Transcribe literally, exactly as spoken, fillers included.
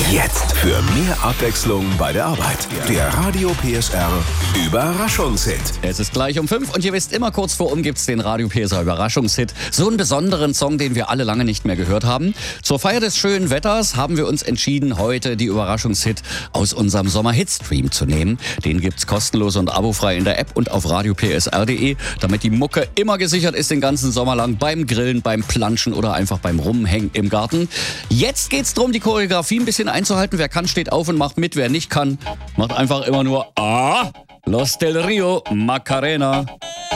Jetzt für mehr Abwechslung bei der Arbeit. Der Radio P S R Überraschungshit. Es ist gleich um fünf und ihr wisst, immer kurz vor um gibt's den Radio P S R Überraschungshit. So einen besonderen Song, den wir alle lange nicht mehr gehört haben. Zur Feier des schönen Wetters haben wir uns entschieden, heute die Überraschungshit aus unserem Sommer-Hit-Stream zu nehmen. Den gibt's kostenlos und abofrei in der App und auf radio p s r punkt d e, damit die Mucke immer gesichert ist den ganzen Sommer lang beim Grillen, beim Planschen oder einfach beim Rumhängen im Garten. Jetzt geht's drum, die Choreografie ein bisschen einzuhalten. Wer kann, steht auf und macht mit. Wer nicht kann, macht einfach immer nur Ah, Los del Rio, Macarena.